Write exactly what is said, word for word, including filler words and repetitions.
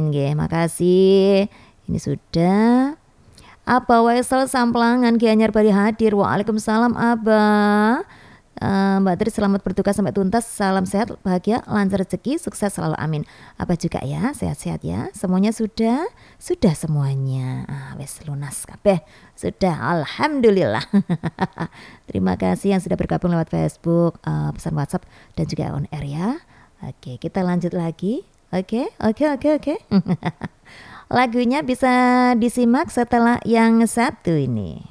nggih, makasih. Ini sudah. Abah Waisal Samplangan Gianyar Bari hadir. Waalaikumsalam Abah. Uh, Mbak Tri selamat bertugas sampai tuntas. Salam sehat, bahagia, lancar rezeki, sukses selalu, amin. Abah juga ya, sehat-sehat ya. Semuanya sudah, sudah semuanya. Ah, wes lunas kabeh. Sudah, alhamdulillah. Terima kasih yang sudah bergabung lewat Facebook, uh, pesan WhatsApp dan juga on air ya. Oke, kita lanjut lagi. Oke, oke, oke, oke. Lagunya bisa disimak setelah yang satu ini.